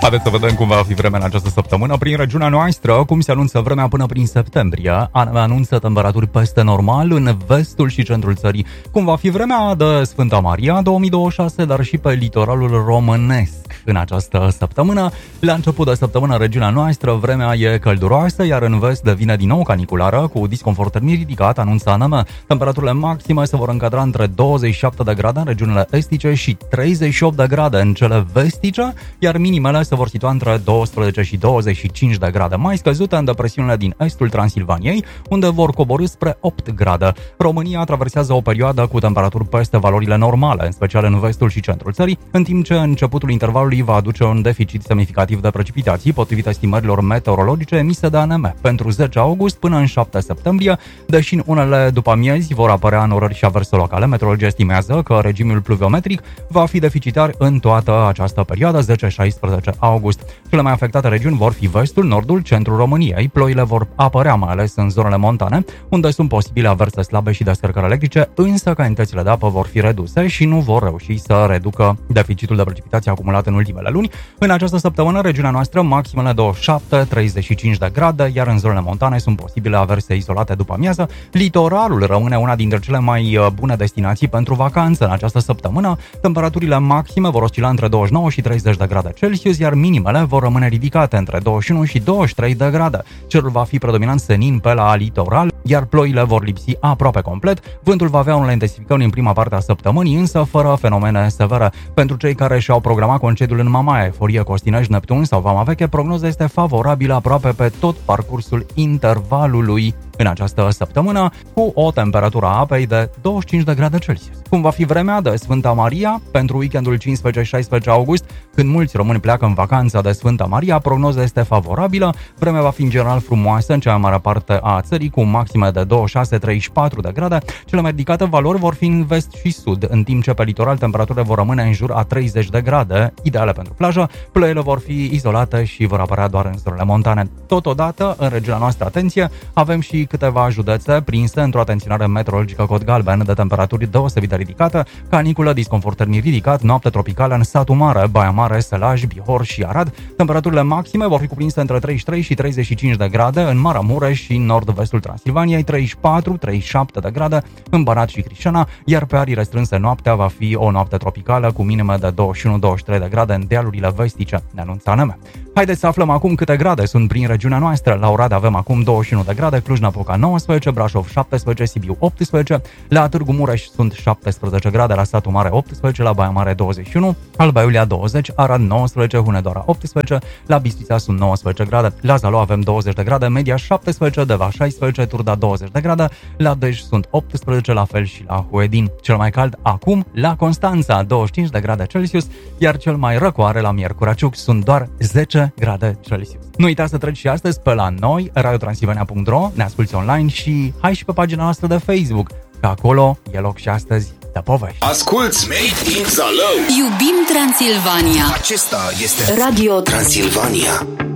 Haideți să vedem cum va fi vremea în această săptămână prin regiunea noastră, cum se anunță vremea până prin septembrie. Anunță temperaturi peste normal în vestul și centrul țării. Cum va fi vremea de Sfânta Maria 2026, dar și pe litoralul românesc în această săptămână. La început de săptămână, regiunea noastră, vremea e călduroasă, iar în vest devine din nou caniculară, cu disconfort termic ridicat, anunță ANM. Temperaturile maxime se vor încadra între 27 de grade în regiunile estice și 38 de grade în cele vestice, iar minimele se vor situa între 12 și 25 de grade mai scăzute în depresiunile din estul Transilvaniei, unde vor coborî spre 8 grade. România traversează o perioadă cu temperaturi peste valorile normale, în special în vestul și centrul țării, în timp ce începutul intervalului va aduce un deficit semnificativ de precipitații, potrivit estimărilor meteorologice emise de ANM. Pentru 10 august până în 7 septembrie, deși în unele după-amiezi vor apărea înnorări și averse locale, meteorologii estimează că regimul pluviometric va fi deficitar în toată această perioadă, 10-16 august. Cele mai afectate regiuni vor fi vestul, nordul, centrul României. Ploile vor apărea mai ales în zonele montane, unde sunt posibile averse slabe și descărcări electrice, însă cantitățile de apă vor fi reduse și nu vor reuși să reducă deficitul de precipitații acumulat în ultimele luni. În această săptămână, regiunea noastră, maximele 27-35 de grade, iar în zonele montane sunt posibile averse izolate după amiază. Litoralul rămâne una dintre cele mai bune destinații pentru vacanță în această săptămână. Temperaturile maxime vor oscila între 29 și 30 de grade Celsius, iar minimele vor rămâne ridicate între 21 și 23 de grade. Cerul va fi predominant senin pe la litoral, iar ploile vor lipsi aproape complet. Vântul va avea unele intensificări în prima parte a săptămânii, însă fără fenomene severe. Pentru cei care și-au programat concediul în Mamaia, Eforie, Costinești, Neptun sau Vama Veche, prognoza este favorabilă aproape pe tot parcursul intervalului în această săptămână, cu o temperatură a apei de 25 de grade Celsius. Cum va fi vremea de Sfânta Maria pentru weekendul 15-16 august, când mulți români pleacă în vacanța de Sfânta Maria, prognoza este favorabilă, vremea va fi în general frumoasă în cea mai mare parte a țării, cu maxime de 26-34 de grade. Cele mai ridicate valori vor fi în vest și sud, în timp ce pe litoral temperaturile vor rămâne în jur a 30 de grade, ideale pentru plajă. Ploile vor fi izolate și vor apărea doar în zonele montane. Totodată, în regiunea noastră, atenție, avem și câteva județe prinse într-o atenționare meteorologică cod galben de temperaturi deosebit de ridicate, caniculă, disconfort termic ridicat, noapte tropicală în Satu Mare, Baia Mare, Sălaj, Bihor și Arad. Temperaturile maxime vor fi cuprinse între 33 și 35 de grade în Maramureș și nord-vestul Transilvaniei, 34-37 de grade în Banat și Crișana, iar pe arii restrânse noaptea va fi o noapte tropicală cu minime de 21-23 de grade în dealurile vestice, ne anunță ANM. Haideți să aflăm acum câte grade sunt prin regiunea noastră. La Oradea avem acum 21 de grade, Cluj-Napoca 19, Brașov 17, Sibiu 18, la Târgu Mureș sunt 17 grade, la Satu Mare 18, la Baia Mare 21, Alba Iulia 20, Arad 19, Hunedoara 18, la Bistrița sunt 19 grade, la Zalău avem 20 de grade, Media 17, Deva 16, Turda 20 de grade, la Dej sunt 18, la fel și la Huedin. Cel mai cald acum la Constanța, 25 de grade Celsius, iar cel mai răcoare la Miercurea Ciuc sunt doar 10 grade Celsius. Nu uita să treci și astăzi pe la noi, radiotransilvania.ro, ne asculti online și hai și pe pagina noastră de Facebook, că acolo e loc și astăzi de povești. Asculți Made in Zalău. Iubim Transilvania. Acesta este Radio Transilvania.